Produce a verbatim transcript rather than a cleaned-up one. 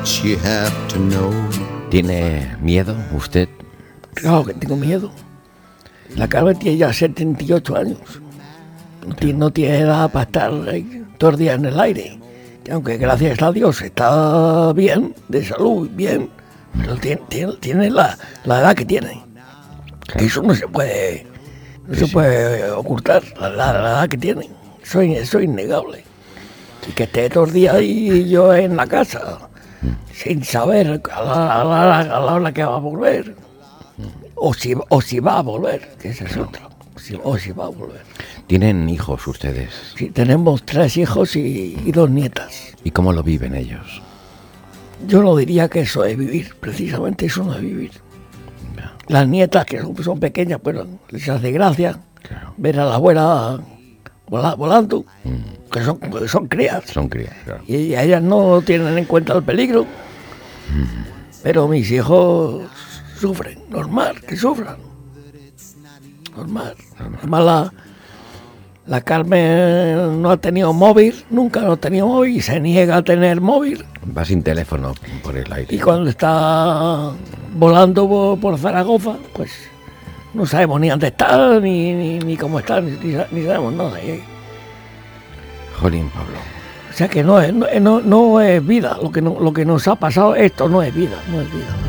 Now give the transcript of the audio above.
what you have to know. ¿Tiene miedo usted? Claro que tengo miedo. La Carmen tiene ya setenta y ocho años. No tiene, no tiene edad para estar ahí todos los días en el aire. Y aunque gracias a Dios está bien, de salud, bien, pero tiene, tiene, tiene la, la edad que tiene. Claro. Eso no se puede, no Sí, se sí. puede ocultar, la, la, la edad que tiene. Eso, es- eso es innegable. Y que esté todos los días ahí yo en la casa, sin saber a la, a la- a la hora que va a volver. O si, o si va a volver, que ese es otro. Si- o si va a volver. ¿Tienen hijos ustedes? Sí, tenemos tres hijos y, y dos nietas. ¿Y cómo lo viven ellos? Yo no diría que eso es vivir, precisamente eso no es vivir. Ya, Las nietas, que son, son pequeñas, pues les hace gracia claro. ver a la abuela vola- volando, que son, que son crías. Son crías, claro. Y a ellas no tienen en cuenta el peligro. Pero mis hijos sufren, normal, que sufran. Normal. Además, la, la Carmen no ha tenido móvil, nunca no ha tenido móvil y se niega a tener móvil. Va sin teléfono por el aire. Y cuando está volando por, por Zaragoza, pues no sabemos ni dónde está, ni, ni, ni cómo está, ni, ni sa- ni sabemos nada. ¿eh? Jolín, Pablo. O sea que no es, no, no, no es vida, lo que, no, lo que nos ha pasado, esto no es vida, no es vida.